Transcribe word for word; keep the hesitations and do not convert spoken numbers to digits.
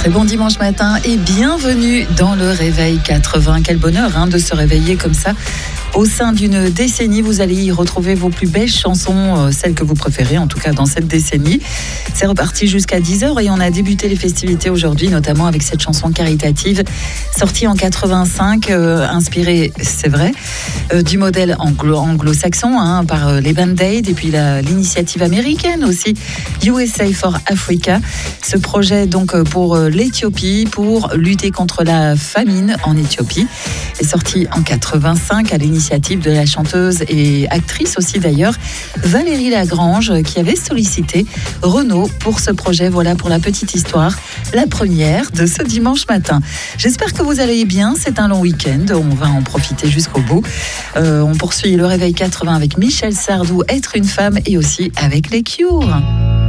Très bon dimanche matin et bienvenue dans le Réveil quatre-vingts. Quel bonheur hein, de se réveiller comme ça. Au sein d'une décennie, vous allez y retrouver vos plus belles chansons, euh, celles que vous préférez, en tout cas dans cette décennie. C'est reparti jusqu'à dix heures et on a débuté les festivités aujourd'hui, notamment avec cette chanson caritative sortie en quatre-vingt-cinq, euh, inspirée, c'est vrai, euh, du modèle anglo- anglo-saxon hein, par euh, les Band-Aid et puis la, l'initiative américaine aussi, U S A for Africa. Ce projet donc pour euh, l'Éthiopie, pour lutter contre la famine en Éthiopie, est sorti en quatre-vingt-cinq à l'initiative de la chanteuse et actrice aussi d'ailleurs, Valérie Lagrange, qui avait sollicité Renaud pour ce projet. Voilà pour la petite histoire, la première de ce dimanche matin. J'espère que vous allez bien, c'est un long week-end, on va en profiter jusqu'au bout. Euh, on poursuit le Réveil quatre-vingts avec Michel Sardou, Être une femme, et aussi avec les Cure.